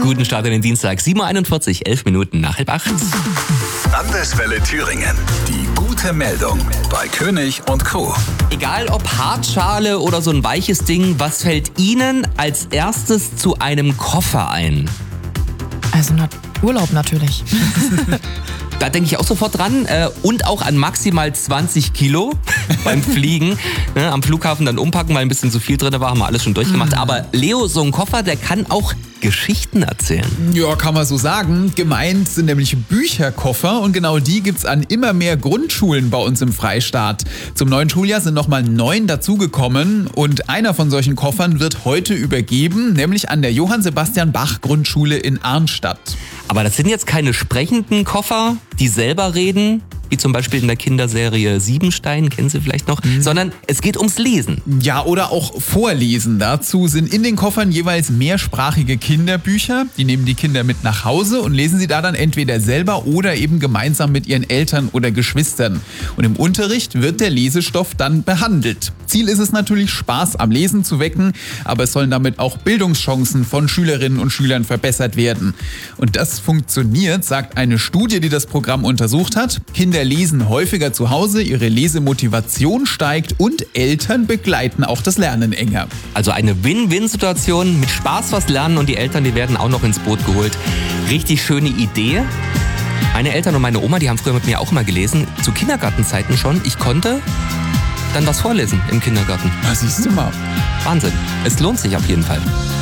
Guten Start in den Dienstag. 7.41 Uhr, 11 Minuten nach 7:30. Landeswelle Thüringen. Die gute Meldung bei König und Co. Egal ob Hartschale oder so ein weiches Ding, was fällt Ihnen als erstes zu einem Koffer ein? Also Urlaub natürlich. Da denke ich auch sofort dran und auch an maximal 20 Kilo beim Fliegen. Ne, am Flughafen dann umpacken, weil ein bisschen zu viel drin war, haben wir alles schon durchgemacht. Aber Leo, so ein Koffer, der kann auch Geschichten erzählen. Ja, kann man so sagen. Gemeint sind nämlich Bücherkoffer und genau die gibt's an immer mehr Grundschulen bei uns im Freistaat. Zum neuen Schuljahr sind nochmal 9 dazugekommen und einer von solchen Koffern wird heute übergeben, nämlich an der Johann Sebastian Bach Grundschule in Arnstadt. Aber das sind jetzt keine sprechenden Koffer, die selber reden, wie zum Beispiel in der Kinderserie Siebenstein, kennen Sie vielleicht noch, sondern es geht ums Lesen. Ja, oder auch Vorlesen. Dazu sind in den Koffern jeweils mehrsprachige Kinderbücher. Die nehmen die Kinder mit nach Hause und lesen sie da dann entweder selber oder eben gemeinsam mit ihren Eltern oder Geschwistern. Und im Unterricht wird der Lesestoff dann behandelt. Ziel ist es natürlich, Spaß am Lesen zu wecken, aber es sollen damit auch Bildungschancen von Schülerinnen und Schülern verbessert werden. Und das funktioniert, sagt eine Studie, die das Programm untersucht hat. Kinder lesen häufiger zu Hause, ihre Lesemotivation steigt und Eltern begleiten auch das Lernen enger. Also eine Win-Win-Situation, mit Spaß was lernen und die Eltern, die werden auch noch ins Boot geholt. Richtig schöne Idee. Meine Eltern und meine Oma, die haben früher mit mir auch immer gelesen, zu Kindergartenzeiten schon. Ich konnte dann was vorlesen im Kindergarten. Das siehst du mal. Wahnsinn. Es lohnt sich auf jeden Fall.